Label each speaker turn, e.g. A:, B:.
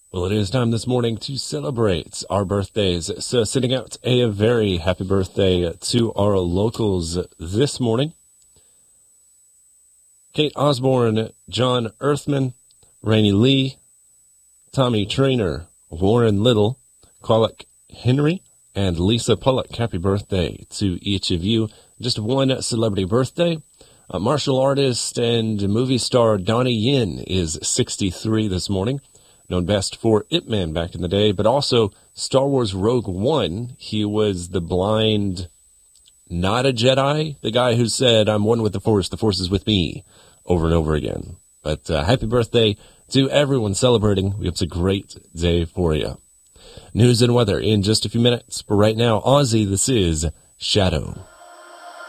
A: Well, it is time this morning to celebrate our birthdays. So sending out a very happy birthday to our locals this morning. Kate Osborne, John Earthman, Rainey Lee, Tommy Trainer, Warren Little, Colic Henry, and Lisa Pollock. Happy birthday to each of you. Just one celebrity birthday. Martial artist and movie star Donnie Yen is 63 this morning. Known best for Ip Man back in the day, but also Star Wars Rogue One. He was the blind, not a Jedi, the guy who said, "I'm one with the Force is with me," over and over again. But happy birthday to everyone celebrating. We hope it's a great day for you. News and weather in just a few minutes. But right now, Aussie, this is Shadow.